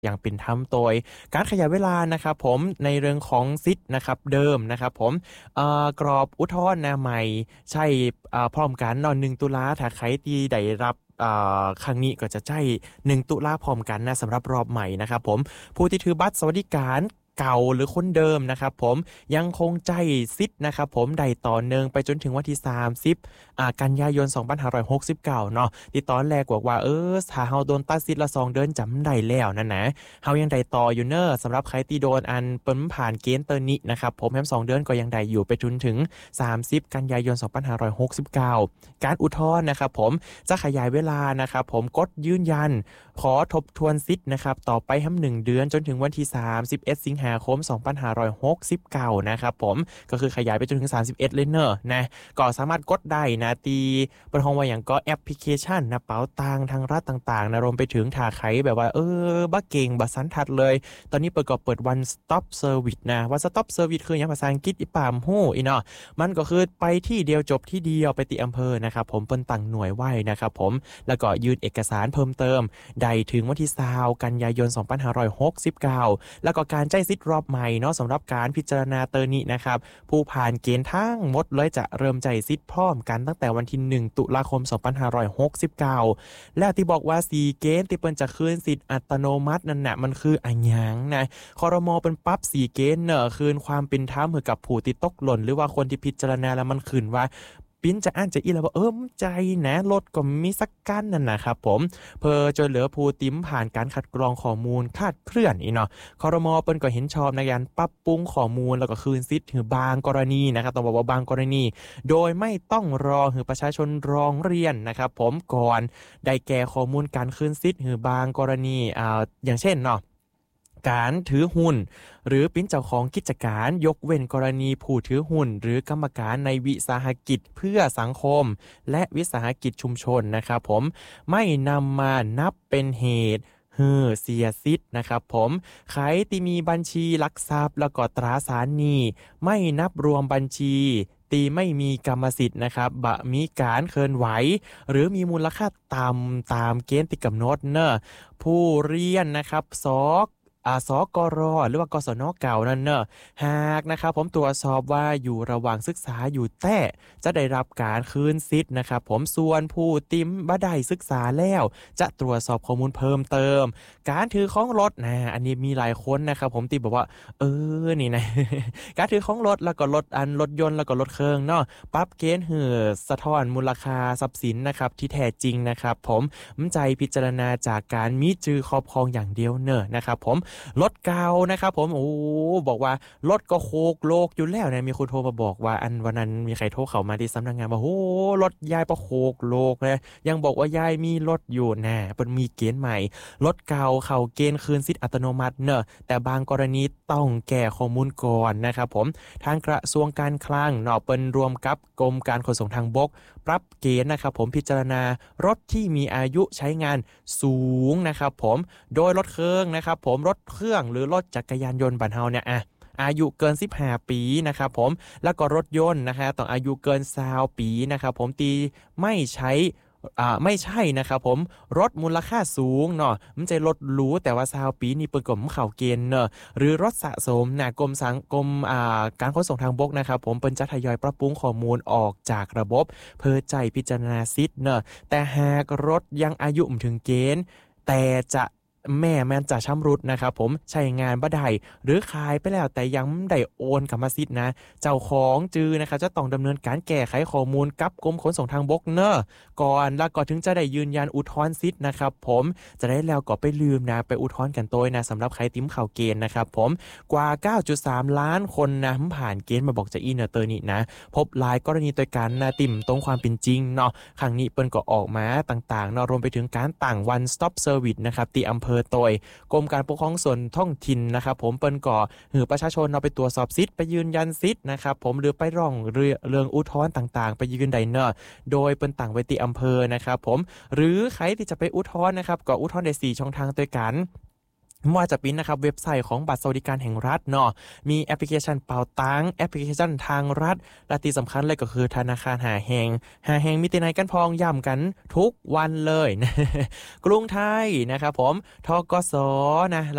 อย่างเป็นธรรมโดยการขยายเวลานะครับผมในเรื่องของสิทธิ์นะครับเดิมนะครับผมกรอบอุทธรณ์นะใหม่ใช่พร้อมกันเนาะ1ตุลาถ้าใครที่ได้รับครั้งนี้ก็จะใช้1ตุลาพร้อมกันนะสำหรับรอบใหม่นะครับผมผู้ที่ถือบัตรสวัสดิการเก่าหรือคนเดิมนะครับผมยังคงใจสิทธิ์นะครับผมได้ต่อเนื่องไปจนถึงวันที่30กันยายน2569เนาะที่ตอนแรกบอกว่าถ้าเฮาโดนตัดสิทธิ์ละ2เดือนจำได้แล้วนั่นนะเฮายังได้ต่ออยู่เนอะสำหรับใครที่โดนอันเปิ้นผ่านเกณฑ์เตอร์นี้นะครับผมแฮม2เดือนก็ยังได้อยู่ไปจนถึง30กันยายน2569การอุทธรณ์นะครับผมจะขยายเวลานะครับผมกดยืนยันขอทบทวนสิทธิ์นะครับต่อไปให้1เดือนจนถึงวันที่31สิงหาคม2569นะครับผมก็คือขยายไปจนถึง31เลยเนอะนะก็สามารถกดได้นะตีเปิดห้องว่าอย่างก็แอปพลิเคชันนะเป๋าตังทางรัฐต่างๆนะรวมไปถึงถ้าใครแบบว่าบ้าเก่งบัสันทัดเลยตอนนี้เปิดก็เปิด One Stop Service นะ One Stop Service คืออย่างภาษาอังกฤษอีปามฮู้อีเนาะมันก็คือไปที่เดียวจบที่เดียวไปที่อำเภอนะครับผมเปิ้นตั้งหน่วยไว้นะครับผมแล้วก็ยื่นเอกสารเพิ่มเติมได้ถึงวันที่20กันยายน2569แล้วก็การใจสิทธิ์รอบใหม่เนาะสำหรับการพิจารณาเตอร์นี้นะครับผู้ผ่านเกณฑ์ทั้งหมดเลยจะเริ่มใจสิทธิ์พร้อมกันตั้งแต่วันที่1ตุลาคม2569และที่บอกว่า4เกณฑ์ที่เปิ้นจะคืนสิทธิ์อัตโนมัตินั่นน่ะมันคืออันหยังนะครม.เปิ้นปรับ4เกณฑ์เนอะคืนความเป็นธรรมให้กับผู้ที่ตกหล่นหรือว่าคนที่พิจารณาแล้วมันขึ้นว่าปิ้นจะอ่านจะอีแล้วว่าใจนะรถก็มีสักกั้นนั่นนะครับผมเพื่อจนเหลือผู้ติ้มผ่านการคัดกรองข้อมูลคลาดเคลื่อนอีเนาะครม.เปิ้นก็เห็นชอบในการปรับปรุงข้อมูลแล้วก็คืนสิทธิ์ให้บางกรณีนะครับต้องบอกว่าบางกรณีโดยไม่ต้องรอให้ประชาชนร้องเรียนนะครับผมก่อนได้แก่ข้อมูลการคืนสิทธิ์ให้บางกรณีอย่างเช่นเนาะการถือหุ้นหรือเป็นเจ้าของกิจการยกเว้นกรณีผู้ถือหุ้นหรือกรรมการในวิสาหกิจเพื่อสังคมและวิสาหกิจชุมชนนะครับผมไม่นำมานับเป็นเหตุเสียสิทธิ์นะครับผมใครที่มีบัญชีลักทรัพย์แล้วก็ตราสารหนี้ไม่นับรวมบัญชีตีไม่มีกรรมสิทธิ์นะครับบะมีการเคลื่อนไหวหรือมีมูลค่าต่ำตามเกณฑ์ที่กำหนดเนอะผู้เรียนนะครับสกรหรือว่ากศนเก่านั่นเนอะหากนะครับผมตรวจสอบว่าอยู่ระหว่างศึกษาอยู่แต่จะได้รับการคืนสิทธิ์นะครับผมส่วนผู้ติมบ่ได้ศึกษาแล้วจะตรวจสอบข้อมูลเพิ่มเติมการถือของรถนะอันนี้มีหลายคนนะครับผมที่บอกว่านี่นะ การถือของรถแล้วก็รถยนต์แล้วก็รถเครื่องเนาะปรับเกณฑ์สะท้อนมูลค่าทรัพย์สินนะครับที่แท้จริงนะครับผมใจพิจารณาจากการมีจื่อครอบครองอย่างเดียวเนอะนะครับผมรถเก่านะครับผมบอกว่ารถก็โคกโลกอยู่แล้วนะมีคนโทรมาบอกว่าอันวันนั้นมีใครโทรเข้ามาที่สำนักงานว่ารถยายประโคกโลกเลยยังบอกว่ายายมีรถอยู่นะมันมีเกณฑ์ใหม่รถเก่าเข้าเกณฑ์คืนสิทธิ์อัตโนมัติเนอะแต่บางกรณีต้องแก้ข้อมูลก่อนนะครับผมทางกระทรวงการคลังเนาะเป็นรวมกับกรมการขนส่งทางบกปรับเกณฑ์นะครับผมพิจารณารถที่มีอายุใช้งานสูงนะครับผมโดยรถเครื่องนะครับผมรถเครื่องหรือรถจักรยานยนต์บ้านเฮาเนี่ยอายุเกิน15ปีนะครับผมแล้วก็รถยนต์นะครับต้องอายุเกิน20ปีนะครับผมตีไม่ใช่นะครับผมรถมูลค่าสูงเนาะมันจะรถหรูแต่ว่า20ปีนี่เปิดกลมเข้าเกณฑ์เนาะหรือรถสะสมนะกรมการขนส่งทางบกนะครับผมเปิ้นจะทยอยปรับปรุงข้อมูลออกจากระบบเพื่อใจพิจารณาสิทธิ์เนาะแต่หากรถยังอายุไม่ถึงเกณฑ์แต่จะแม่มันจะชำรุดนะครับผมใช้งานบ่ได้หรือขายไปแล้วแต่ยังไม่ได้โอนกรรมสิทธิ์นะเจ้าของจื้อนะครับจะต้องดำเนินการแก้ไขข้อมูลกับกรมขนส่งทางบกเนอะก่อนแล้วก็ถึงจะได้ยืนยันอุทธรณ์สิทธิ์นะครับผมจะได้แล้วก็ไปลืมนะไปอุทธรณ์กันตัวนะสำหรับใครติ้มข่าวเกณฑ์นะครับผมกว่า 9.3 ล้านคนนะผ่านเกณฑ์มาบอกจะอีเนเตอร์นี่นะพบหลายกรณีตัวกันนะติ่มตรงความเป็นจริงเนาะครั้งนี้เปิ้นก็ออกมาต่างๆเนาะรวมไปถึงการต่าง One Stop Service นะครับที่อำเภอโดยกรมการปกครองส่วนท้องถิ่นนะครับผมเปิ้นก่อหือประชาชนเอาไปตรวจสอบสิทธิ์ไปยืนยันสิทธิ์นะครับผมหรือไปร้องเรื่องอุทธรณ์ต่างๆไปยืนไดเนอร์โดยเปิ้นต่างไว้ที่อำเภอนะครับผมหรือใครที่จะไปอุทธรณ์นะครับก็อุทธรณ์ได้4ช่องทางด้วยกันว่าจะเป็นนะครับเว็บไซต์ของบัตรสวัสดิการแห่งรัฐเนาะมีแอปพลิเคชันเป๋าตังแอปพลิเคชันทางรัฐและที่สำคัญเลยก็คือธนาคารหาแห่งมีแต่ไหนกันพองย่ำกันทุกวันเลย กรุงไทยนะครับผมธกสนะ